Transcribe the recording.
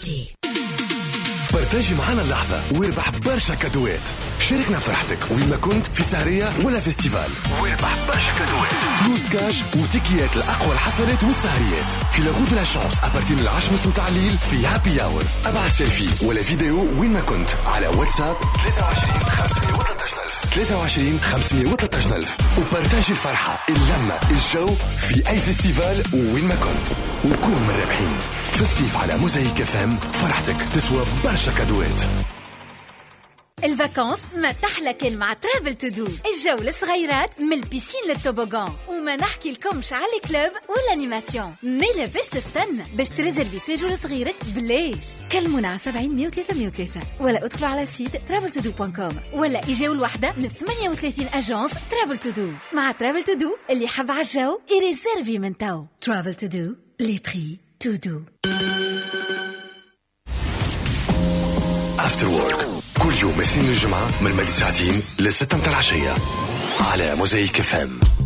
تي. بارتاجي معنا اللحظة واربح برشا كادوات. شاركنا فرحتك وين ما كنت في سهرية ولا فيستيفال، واربح برشا كادوات، فلوس كاش وتيكيات لأقوى الحفلات والسهريات في لاغود لا شانس أبارتين من 10 متاع الليل في هابي اور. ابعث سيلفي ولا فيديو وين ما كنت على واتساب 23 513 23 513 وبارتاجي الفرحة، اللمة، الجو في أي فيستيفال وين ما كنت، وكون من الرابحين. في الصيف على موزايك FM فرحتك تسوى برشا كادوات. الفاكانس ما تحلى كان مع ترافل تو دو. الجو للصغيرات من البيسين للتوبوغان، وما نحكي لكمش على الكلوب والانيماسيون. ميلا باش تستنى باش تريزرفي سيجور لصغيرك بلاش. كلمونا على 70 103 103 ولا ادخلوا على سيت traveltodo.com ولا اجاو الوحده من 38 اجانس ترافل تو دو. مع ترافل تو دو اللي حب على الجو يريزرفي من تو. ترافل تو دو لي بري تو دو. افتر وورك كل يوم اثنين الجمعة من 2 ساعتين ل6 متاع العشية على موزايك FM.